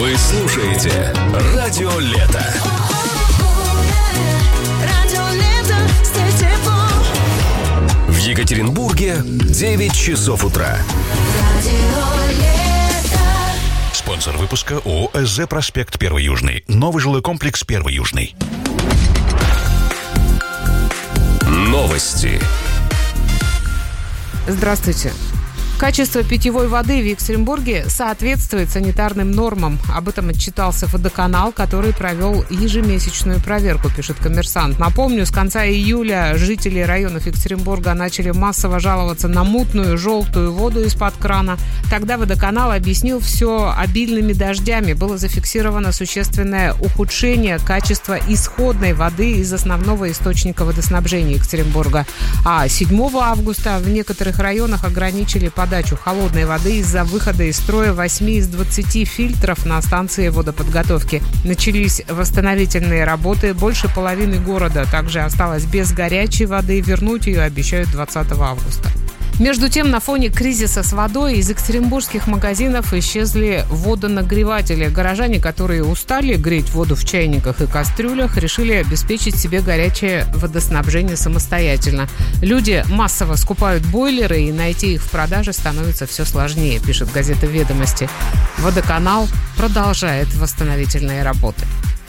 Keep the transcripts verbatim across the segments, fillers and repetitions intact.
Вы слушаете Радио Лето. В Екатеринбурге девять часов утра. Спонсор выпуска ООО «СЗ Проспект Первый Южный». Новый жилой комплекс Первый Южный. Новости. Здравствуйте. Качество питьевой воды в Екатеринбурге соответствует санитарным нормам. Об этом отчитался водоканал, который провел ежемесячную проверку, пишет «Коммерсант». Напомню, с конца июля жители районов Екатеринбурга начали массово жаловаться на мутную, желтую воду из-под крана. Тогда водоканал объяснил все обильными дождями. Было зафиксировано существенное ухудшение качества исходной воды из основного источника водоснабжения Екатеринбурга. А седьмого августа в некоторых районах ограничили подачу подачу холодной воды из-за выхода из строя восемь из двадцати фильтров на станции водоподготовки. Начались восстановительные работы. Больше половины города также осталось без горячей воды. Вернуть ее обещают двадцатого августа. Между тем, на фоне кризиса с водой из екатеринбургских магазинов исчезли водонагреватели. Горожане, которые устали греть воду в чайниках и кастрюлях, решили обеспечить себе горячее водоснабжение самостоятельно. Люди массово скупают бойлеры, и найти их в продаже становится все сложнее, пишет газета «Ведомости». Водоканал продолжает восстановительные работы.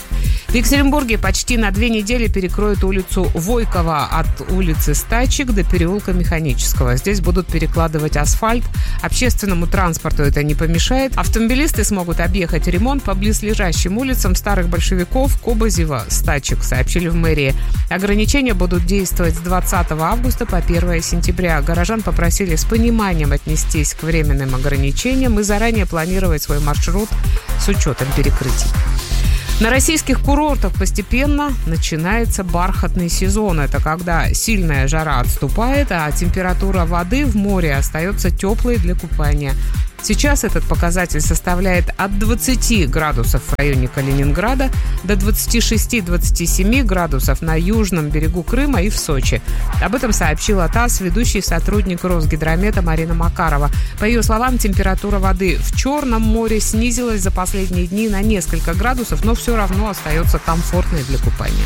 В Екатеринбурге почти на две недели перекроют улицу Войкова от улицы Стачек до переулка Механического. Здесь будут перекладывать асфальт. Общественному транспорту это не помешает. Автомобилисты смогут объехать ремонт по близлежащим улицам Старых Большевиков, Кобозева, Стачек, сообщили в мэрии. Ограничения будут действовать с двадцатого августа по первое сентября. Горожан попросили с пониманием отнестись к временным ограничениям и заранее планировать свой маршрут с учетом перекрытий. На российских курортах постепенно начинается бархатный сезон. Это когда сильная жара отступает, а температура воды в море остается теплой для купания. Сейчас этот показатель составляет от двадцати градусов в районе Калининграда до двадцати шести - двадцати семи градусов на южном берегу Крыма и в Сочи. Об этом сообщила ТАСС ведущий сотрудник Росгидромета Марина Макарова. По ее словам, температура воды в Черном море снизилась за последние дни на несколько градусов, но все равно остается комфортной для купания.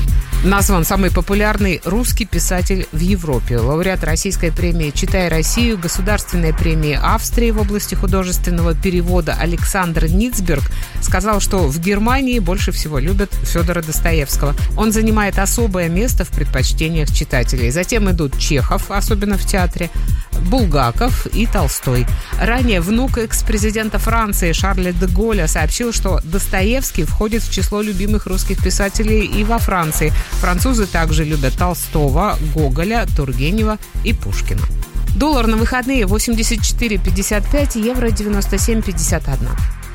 Назван самый популярный русский писатель в Европе. Лауреат российской премии «Читай Россию», государственной премии Австрии в области художественного перевода Александр Ницберг сказал, что в Германии больше всего любят Федора Достоевского. Он занимает особое место в предпочтениях читателей. Затем идут Чехов, особенно в театре, Булгаков и Толстой. Ранее внук экс-президента Франции Шарля де Голля сообщил, что Достоевский входит в число любимых русских писателей и во Франции. Французы также любят Толстого, Гоголя, Тургенева и Пушкина. Доллар на выходные восемьдесят четыре пятьдесят пять, евро девяносто семь пятьдесят один.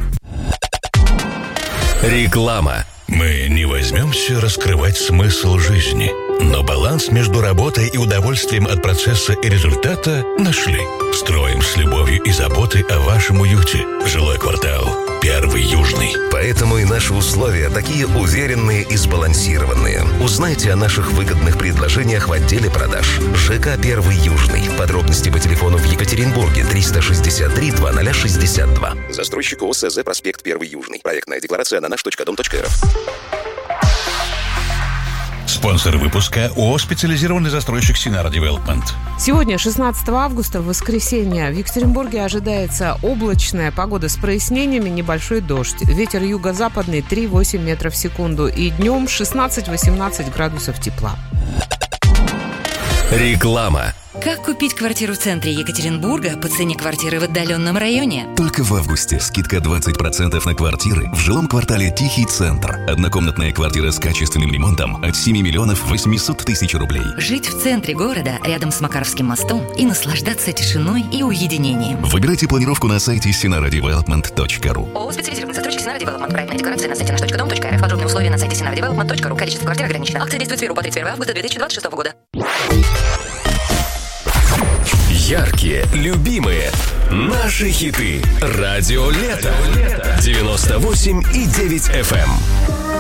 Реклама. Мы не возьмемся раскрывать смысл жизни, но баланс между работой и удовольствием от процесса и результата нашли. Строим с любовью и заботой о вашем уюте. Жилой квартал Первый Южный. Поэтому и наши условия такие уверенные и сбалансированные. Узнайте о наших выгодных предложениях в отделе продаж. ЖК Первый Южный. Подробности по телефону в Екатеринбурге триста шестьдесят три двадцать шестьдесят два. Застройщик ООО «СЗ Проспект Первый Южный». Проектная декларация на наш точка дом точка эр эф. Спонсор выпуска ООО «Специализированный застройщик Синара Девелопмент». Сегодня, шестнадцатого августа, в воскресенье, в Екатеринбурге ожидается облачная погода с прояснениями, небольшой дождь. Ветер юго-западный три - восемь метров в секунду. И днем шестнадцать - восемнадцать градусов тепла. Реклама. Как купить квартиру в центре Екатеринбурга по цене квартиры в отдаленном районе? Только в августе скидка двадцать процентов на квартиры в жилом квартале «Тихий центр». Однокомнатная квартира с качественным ремонтом от семи миллионов восемьсот тысяч рублей. Жить в центре города, рядом с Макаровским мостом, и наслаждаться тишиной и уединением. Выбирайте планировку на сайте синара девелопмент точка ру. ООО «Специализированный застройщик Синара Девелопмент». Проектная декларация на сайте наш точка дом точка эр эф. Подробные условия на сайте синара девелопмент точка ру. Количество квартир ограничено. Акция действует с первого по тридцать первое августа две тысячи двадцать шестого года. Яркие, любимые, наши хиты. Радио Лето. девяносто восемь и девять эф эм.